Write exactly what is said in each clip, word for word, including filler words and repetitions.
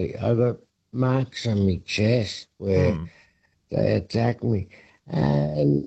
actually. I got marks on my chest where Hmm. they attacked me. And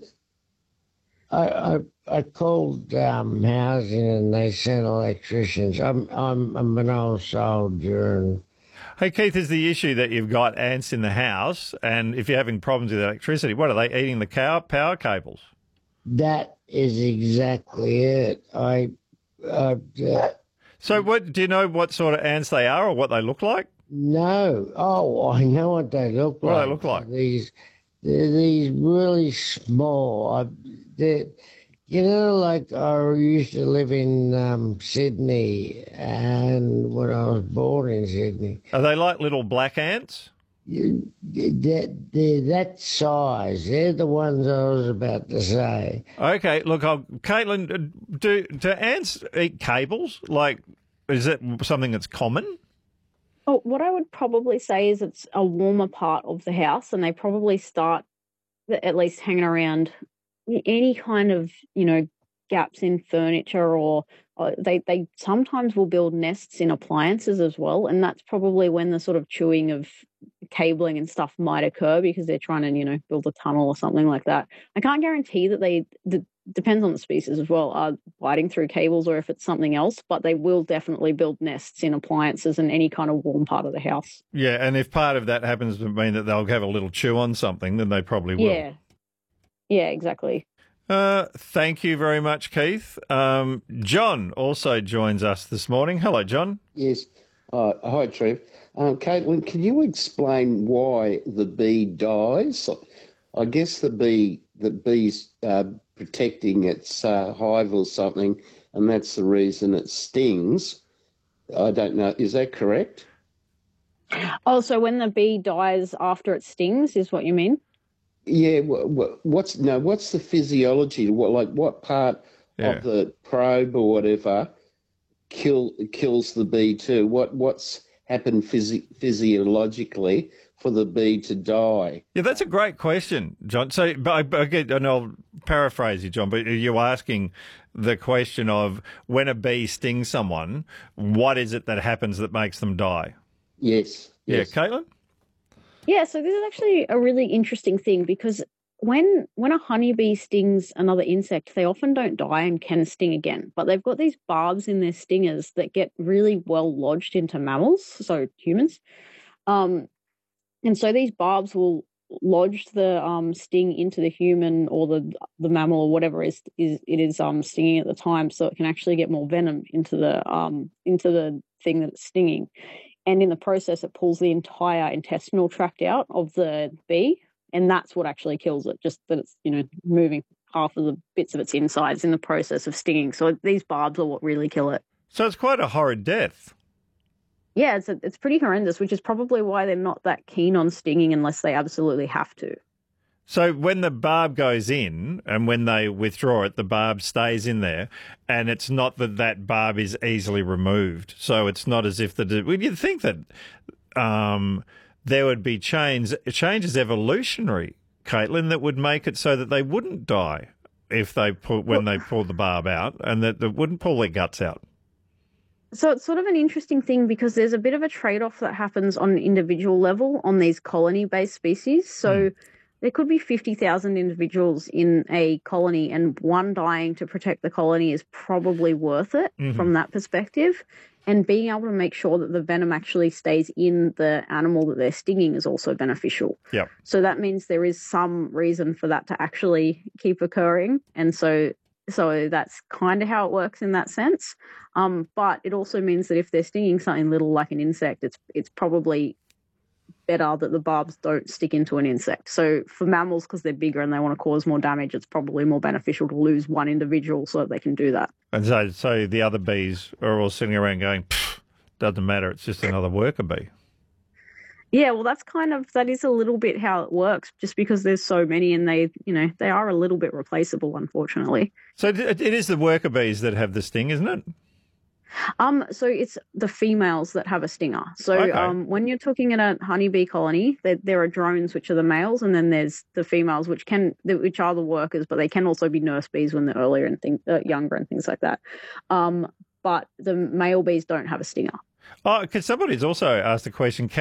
I, I, I called um, housing and they sent electricians. I'm, I'm, I'm an old soldier and Hey, Keith, is the issue that you've got ants in the house, and if you're having problems with electricity, what are they eating the cow power cables? that is exactly it. I, I uh, So, what do you know what sort of ants they are or what they look like? no. Oh, I know what they look What do they like. look like? These, they're these really small. I, they You know, like I used to live in um, Sydney, and when I was born in Sydney, Are they like little black ants? you, that they're that size. They're the ones I was about to say. Okay, look, I'll, Caitlin, uh, do do ants eat cables? Like, is it something that's common? Oh, what I would probably say is it's a warmer part of the house, and they probably start at least hanging around any kind of, you know, gaps in furniture, or, or they they sometimes will build nests in appliances as well, and that's probably when the sort of chewing of cabling and stuff might occur because they're trying to, you know, build a tunnel or something like that. I can't guarantee that they d- depends on the species as well, are biting through cables or if it's something else, but they will definitely build nests in appliances and any kind of warm part of the house. Yeah, and if part of that happens to mean that they'll have a little chew on something, then they probably will. Yeah, yeah, exactly. Uh, thank you very much, Keith. Um, John also joins us this morning. Hello, John. Yes. Uh, hi, Trev. Um, Caitlin, can you explain why the bee dies? I guess the bee, the bee's uh, protecting its uh, hive or something, and that's the reason it stings. I don't know. Is that correct? Oh, so when the bee dies after it stings is what you mean? Yeah. wha- wha- What's no? What's the physiology? What like what part Yeah. of the probe or whatever kill kills the bee too? What what's happened physi- physiologically for the bee to die? Yeah, that's a great question, John. So, but I, I get, and I'll paraphrase you, John, but you're asking the question of when a bee stings someone, what is it that happens that makes them die? Yes. Yeah, Yes. Caitlin? Yeah, so this is actually a really interesting thing because when when a honeybee stings another insect, they often don't die and can sting again. But they've got these barbs in their stingers that get really well lodged into mammals, so humans. Um, and so these barbs will lodge the um, sting into the human or the the mammal or whatever is is it is um, stinging at the time, so it can actually get more venom into the um, into the thing that it's stinging. And in the process, it pulls the entire intestinal tract out of the bee, and that's what actually kills it. Just that it's, you know, moving half of the bits of its insides in the process of stinging. So these barbs are what really kill it. So it's quite a horrid death. Yeah, it's a, it's pretty horrendous, which is probably why they're not that keen on stinging unless they absolutely have to. So when the barb goes in and when they withdraw it, the barb stays in there, and it's not that that barb is easily removed. So it's not as if the well, you'd think that um, there would be change. Change is evolutionary, Caitlin, that would make it so that they wouldn't die if they pull when they pull the barb out, and that they wouldn't pull their guts out. So it's sort of an interesting thing because there's a bit of a trade-off that happens on an individual level on these colony-based species. So Hmm. there could be fifty thousand individuals in a colony, and one dying to protect the colony is probably worth it Mhm. from that perspective. And being able to make sure that the venom actually stays in the animal that they're stinging is also beneficial. Yep. So that means there is some reason for that to actually keep occurring. And so so that's kind of how it works in that sense. Um, but it also means that if they're stinging something little like an insect, it's it's probably better that the barbs don't stick into an insect. So for mammals, because they're bigger and they want to cause more damage, it's probably more beneficial to lose one individual so that they can do that. And so, so the other bees are all sitting around going, "Pfft, doesn't matter. It's just another worker bee." Yeah, well, that's kind of, that is a little bit how it works, just because there's so many and they, you know, they are a little bit replaceable, unfortunately. So it it is the worker bees that have the sting, isn't it? Um, so it's the females that have a stinger. So Okay. um, when you're talking in a honeybee colony, there, there are drones, which are the males, and then there's the females, which can, which are the workers, but they can also be nurse bees when they're earlier and things, uh, younger and things like that. Um, but the male bees don't have a stinger. Oh, because somebody's also asked a question.